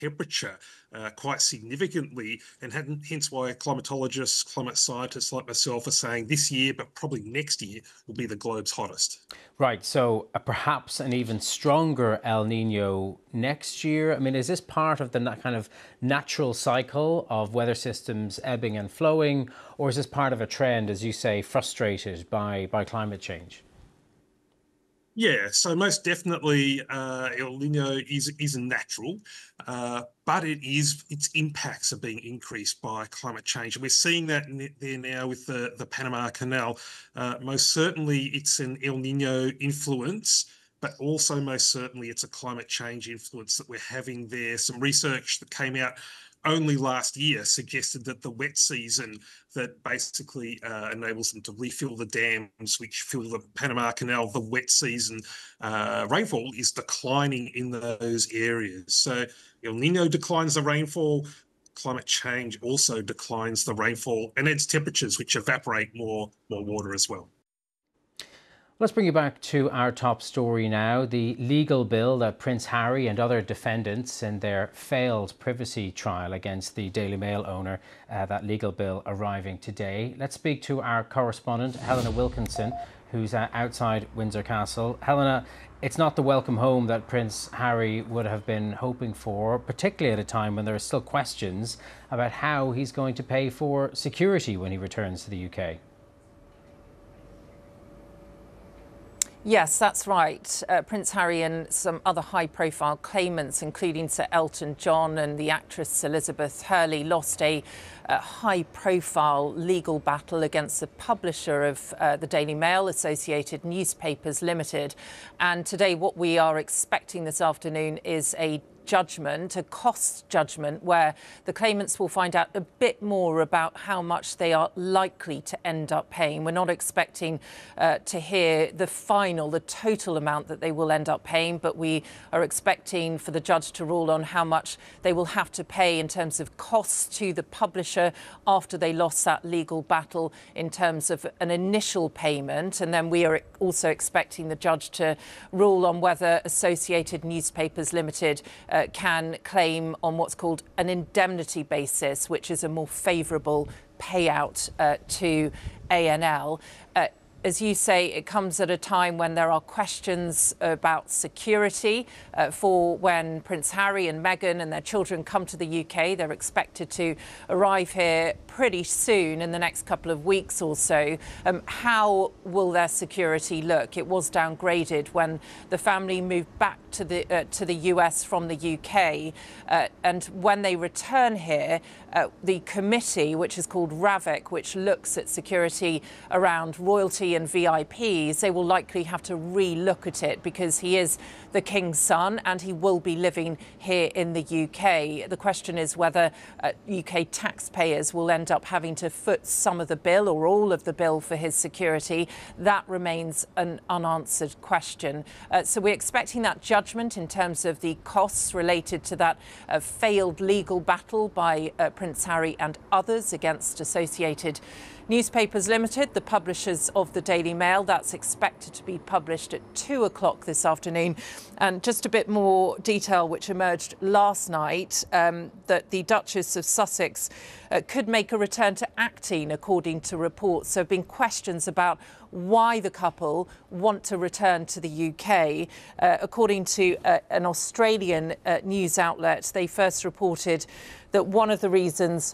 temperature quite significantly, and hence why climatologists, climate scientists like myself are saying this year, but probably next year, will be the globe's hottest. Right, so perhaps an even stronger El Nino next year. I mean, is this part of the kind of natural cycle of weather systems ebbing and flowing, or is this part of a trend, as you say, frustrated by climate change? Yeah, so most definitely El Nino is natural, but its impacts are being increased by climate change. And we're seeing that there now with the Panama Canal. Most certainly it's an El Nino influence, but also most certainly it's a climate change influence that we're having there. Some research that came out only last year suggested that the wet season that basically enables them to refill the dams which fill the Panama Canal, the wet season rainfall is declining in those areas. So El Nino declines the rainfall, climate change also declines the rainfall and adds temperatures which evaporate more water as well. Let's bring you back to our top story now. The legal bill that Prince Harry and other defendants in their failed privacy trial against the Daily Mail owner, that legal bill arriving today. Let's speak to our correspondent, Helena Wilkinson, who's outside Windsor Castle. Helena, it's not the welcome home that Prince Harry would have been hoping for, particularly at a time when there are still questions about how he's going to pay for security when he returns to the UK. Yes, that's right. Prince Harry and some other high-profile claimants, including Sir Elton John and the actress Elizabeth Hurley, lost a high-profile legal battle against the publisher of the Daily Mail, Associated Newspapers Limited. And today, what we are expecting this afternoon is a judgment, a costs judgment, where the claimants will find out a bit more about how much they are likely to end up paying. We're not expecting to hear the total amount that they will end up paying, but we are expecting for the judge to rule on how much they will have to pay in terms of costs to the publisher after they lost that legal battle in terms of an initial payment. And then we are also expecting the judge to rule on whether Associated Newspapers Limited can claim on what's called an indemnity basis, which is a more favourable payout to ANL. As you say, it comes at a time when there are questions about security for when Prince Harry and Meghan and their children come to the UK. They're expected to arrive here pretty soon, in the next couple of weeks or so. How will their security look? It was downgraded when the family moved back to the US from the UK. And when they return here, the committee, which is called RAVIC, which looks at security around royalty and VIPs, they will likely have to re-look at it because he is the King's son and he will be living here in the UK. The question is whether UK taxpayers will end up having to foot some of the bill or all of the bill for his security. That remains an unanswered question. So we're expecting that judgment in terms of the costs related to that failed legal battle by Prince Harry and others against Associated Newspapers Limited, the publishers of the Daily Mail. That's expected to be published at 2 o'clock this afternoon. And just a bit more detail which emerged last night, that the Duchess of Sussex could make a return to acting, according to reports. There have been questions about why the couple want to return to the UK. According to an Australian news outlet, they first reported that one of the reasons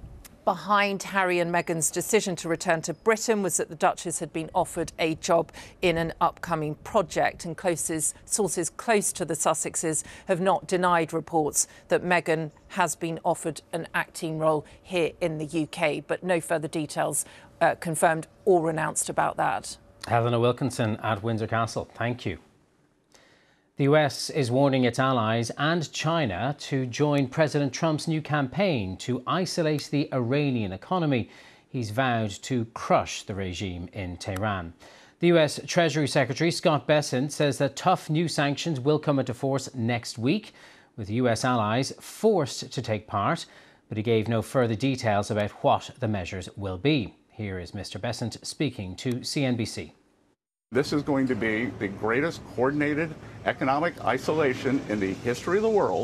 behind Harry and Meghan's decision to return to Britain was that the Duchess had been offered a job in an upcoming project, and sources close to the Sussexes have not denied reports that Meghan has been offered an acting role here in the UK, but no further details confirmed or announced about that. Helena Wilkinson at Windsor Castle, thank you. The US is warning its allies and China to join President Trump's new campaign to isolate the Iranian economy. He's vowed to crush the regime in Tehran. The US Treasury Secretary Scott Bessent says that tough new sanctions will come into force next week, with US allies forced to take part, but he gave no further details about what the measures will be. Here is Mr. Bessent speaking to CNBC. This is going to be the greatest coordinated economic isolation in the history of the world.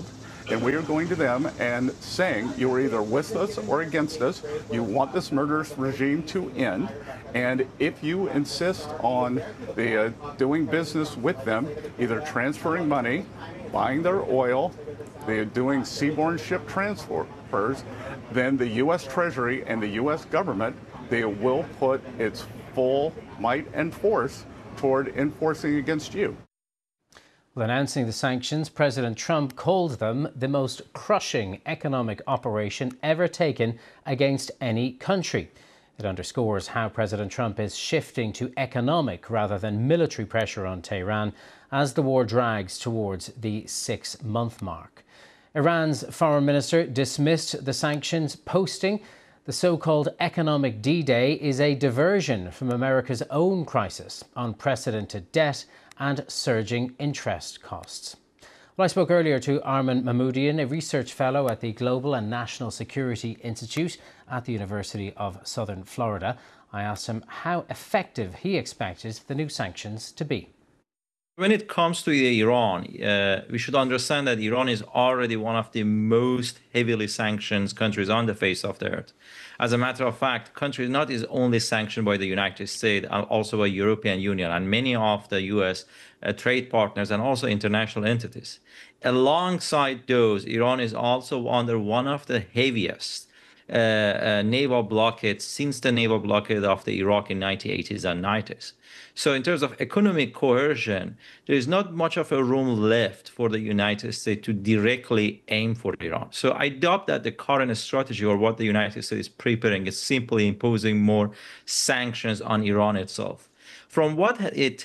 then we are going to them and saying, you are either with us or against us. You want this murderous regime to end. And if you insist on doing business with them, either transferring money, buying their oil, they're doing seaborne ship transfers, then the U.S. Treasury and the U.S. government, they will put its full might and force toward enforcing against you. Well, announcing the sanctions, President Trump called them the most crushing economic operation ever taken against any country. It underscores how President Trump is shifting to economic rather than military pressure on Tehran as the war drags towards the 6-month mark. Iran's foreign minister dismissed the sanctions, posting, "The so-called economic D-Day is a diversion from America's own crisis, unprecedented debt and surging interest costs." Well, I spoke earlier to Armen Mahmoudian, a research fellow at the Global and National Security Institute at the University of Southern Florida. I asked him how effective he expected the new sanctions to be. When it comes to Iran, we should understand that Iran is already one of the most heavily sanctioned countries on the face of the earth. As a matter of fact, the country not is only sanctioned by the United States, also by European Union and many of the U.S. Trade partners and also international entities. Alongside those, Iran is also under one of the heaviest naval blockades since the naval blockade of the Iraq in 1980s and 90s. So in terms of economic coercion, there is not much of a room left for the United States to directly aim for Iran. So I doubt that the current strategy or what the United States is preparing is simply imposing more sanctions on Iran itself. From what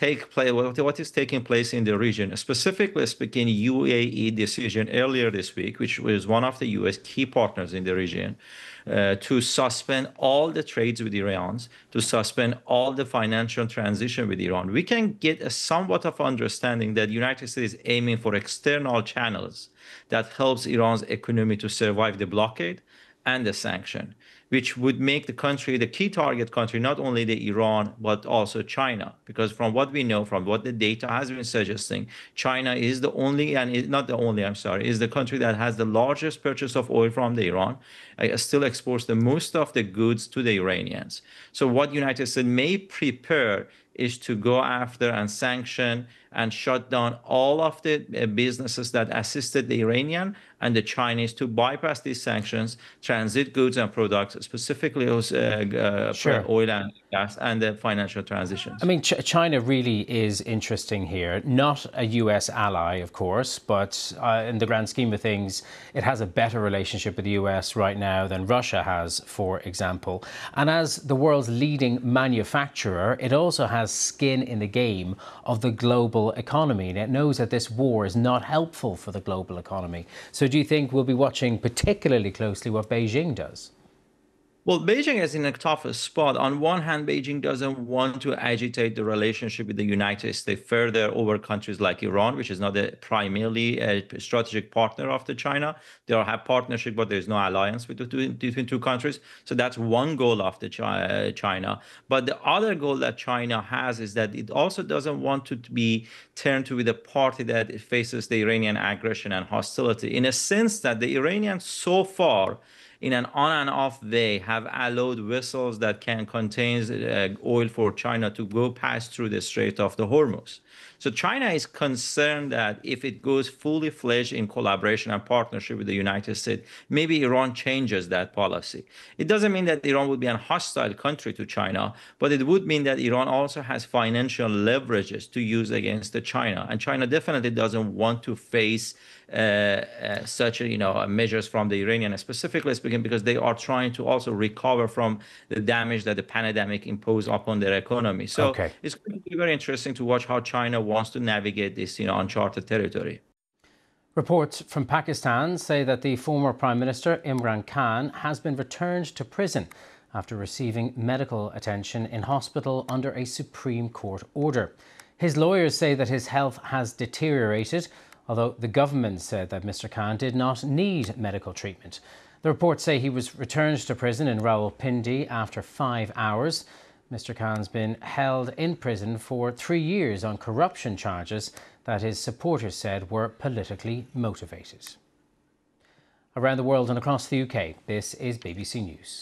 is taking place in the region, specifically speaking, UAE decision earlier this week, which was one of the U.S. key partners in the region, to suspend all the trades with Iran, to suspend all the financial transition with Iran, we can get a somewhat of understanding that the United States is aiming for external channels that helps Iran's economy to survive the blockade and the sanction, which would make the country the key target country, not only the Iran, but also China. Because from what we know, from what the data has been suggesting, China is the only, and not the only, is the country that has the largest purchase of oil from the Iran, still exports the most of the goods to the Iranians. So what United States may prepare is to go after and sanction and shut down all of the businesses that assisted the Iranian and the Chinese to bypass these sanctions, transit goods and products, specifically oil and gas and the financial transitions. I mean, China really is interesting here. Not a US ally, of course, but in the grand scheme of things, it has a better relationship with the US right now than Russia has, for example. And as the world's leading manufacturer, it also has skin in the game of the global economy, and it knows that this war is not helpful for the global economy. So do you think we'll be watching particularly closely what Beijing does? Well, Beijing is in a tough spot. On one hand, Beijing doesn't want to agitate the relationship with the United States further over countries like Iran, which is not primarily a strategic partner of the China. They have partnership, but there's no alliance between two countries. So that's one goal of the China. But the other goal that China has is that it also doesn't want to be turned to be the party that faces the Iranian aggression and hostility, in a sense that the Iranians so far, in an on and off way, have allowed vessels that can contain oil for China to go pass through the Strait of the Hormuz. So China is concerned that if it goes fully fledged in collaboration and partnership with the United States, maybe Iran changes that policy. It doesn't mean that Iran would be a hostile country to China, but it would mean that Iran also has financial leverages to use against China. And China definitely doesn't want to face such measures from the Iranian, specifically speaking, because they are trying to also recover from the damage that the pandemic imposed upon their economy. So it's going to be very interesting to watch how China wants to navigate this uncharted territory. Reports from Pakistan say that the former Prime Minister Imran Khan has been returned to prison after receiving medical attention in hospital under a Supreme Court order. His lawyers say that his health has deteriorated, although the government said that Mr. Khan did not need medical treatment. The reports say he was returned to prison in Rawalpindi after 5 hours. Mr. Khan's been held in prison for 3 years on corruption charges that his supporters said were politically motivated. Around the world and across the UK, this is BBC News.